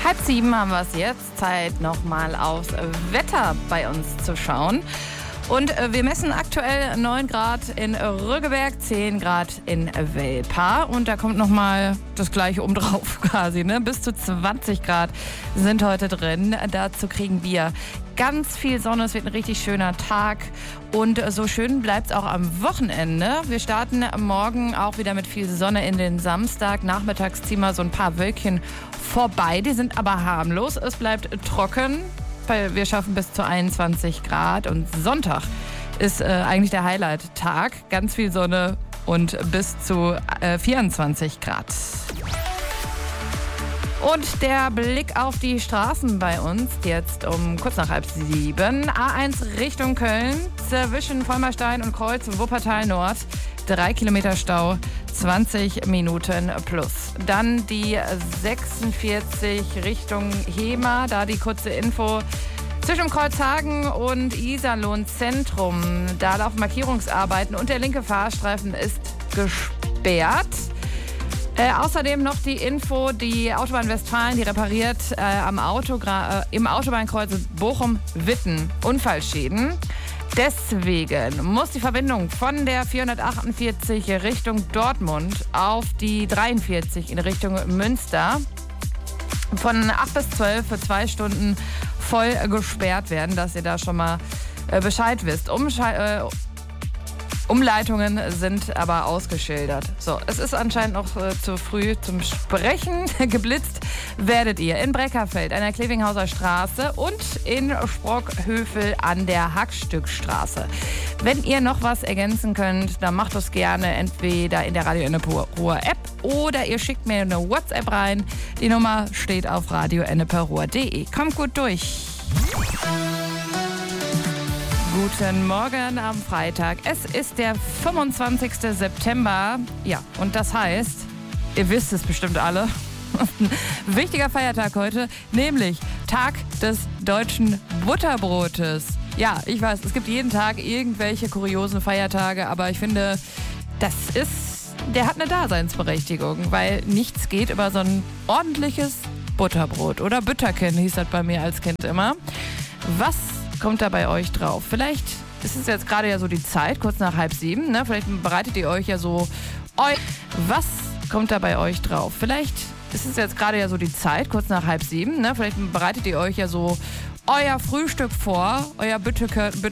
6:30 haben wir es jetzt. Zeit, nochmal aufs Wetter bei uns zu schauen. Und wir messen aktuell 9 Grad in Rüggeberg, 10 Grad in Welpa. Und da kommt nochmal das Gleiche obendrauf quasi, ne? Bis zu 20 Grad sind heute drin. Dazu kriegen wir ganz viel Sonne. Es wird ein richtig schöner Tag. Und so schön bleibt es auch am Wochenende. Wir starten morgen auch wieder mit viel Sonne in den Samstag. Nachmittags ziehen wir so ein paar Wölkchen vorbei. Die sind aber harmlos. Es bleibt trocken. Wir schaffen bis zu 21 Grad und Sonntag ist eigentlich der Highlight-Tag. Ganz viel Sonne und bis zu 24 Grad. Und der Blick auf die Straßen bei uns jetzt um kurz nach 6:30. A1 Richtung Köln zwischen Vollmerstein und Kreuz Wuppertal Nord. 3 Kilometer Stau, 20 Minuten plus. Dann die 46 Richtung Hemer, da die kurze Info. Zwischen Kreuzhagen und Iserlohn Zentrum, da laufen Markierungsarbeiten und der linke Fahrstreifen ist gesperrt. Außerdem noch die Info, die Autobahn Westfalen, die repariert im Autobahnkreuz Bochum-Witten Unfallschäden. Deswegen muss die Verbindung von der 448 Richtung Dortmund auf die 43 in Richtung Münster von 8 bis 12 für 2 Stunden voll gesperrt werden, dass ihr da schon mal Bescheid wisst. Umleitungen sind aber ausgeschildert. So, es ist anscheinend noch zu früh zum Sprechen. Geblitzt werdet ihr in Breckerfeld an der Klevinghauser Straße und in Sprockhövel an der Hackstückstraße. Wenn ihr noch was ergänzen könnt, dann macht das gerne entweder in der Radio Ennepe Ruhr App oder ihr schickt mir eine WhatsApp rein. Die Nummer steht auf radioenneperuhr.de. Kommt gut durch. Guten Morgen am Freitag. Es ist der 25. September. Ja, und das heißt, ihr wisst es bestimmt alle, ein wichtiger Feiertag heute, nämlich Tag des deutschen Butterbrotes. Ja, ich weiß, es gibt jeden Tag irgendwelche kuriosen Feiertage, aber ich finde, der hat eine Daseinsberechtigung, weil nichts geht über so ein ordentliches Butterbrot. Oder Bütterken hieß das bei mir als Kind immer. Was kommt da bei euch drauf? Vielleicht ist es jetzt gerade ja so die Zeit, kurz nach 6:30, ne? Vielleicht bereitet ihr euch ja so... Was kommt da bei euch drauf? Vielleicht ist es jetzt gerade ja so die Zeit, kurz nach 6:30, ne? Vielleicht bereitet ihr euch ja so euer Frühstück vor, euer Bütterken